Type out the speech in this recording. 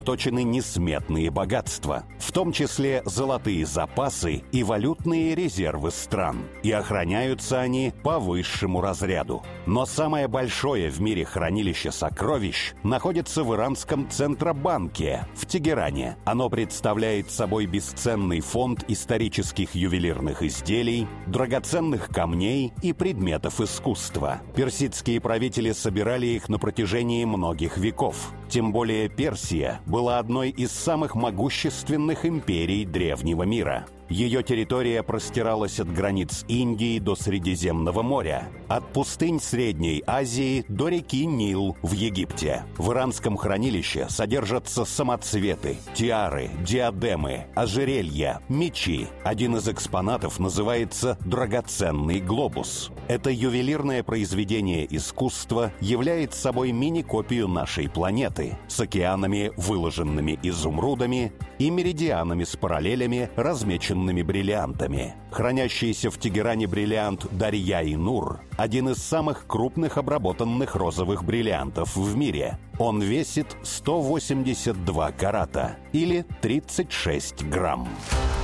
точены несметные богатства, в том числе золотые запасы и валютные резервы стран, и охраняются они по высшему разряду. Но самое большое в мире хранилище сокровищ находится в иранском Центробанке в Тегеране. Оно представляет собой бесценный фонд исторических ювелирных изделий, драгоценных камней и предметов искусства. Персидские правители собирали их на протяжении многих веков. Тем более Персия была одной из самых могущественных империй древнего мира. Ее территория простиралась от границ Индии до Средиземного моря, от пустынь Средней Азии до реки Нил в Египте. В иранском хранилище содержатся самоцветы, тиары, диадемы, ожерелья, мечи. Один из экспонатов называется «Драгоценный глобус». Это ювелирное произведение искусства является собой мини-копию нашей планеты с океанами, выложенными изумрудами, и меридианами с параллелями, размеченными бриллиантами. Хранящийся в Тегеране бриллиант Дарья-и-Нур – один из самых крупных обработанных розовых бриллиантов в мире. Он весит 182 карата или 36 грамм.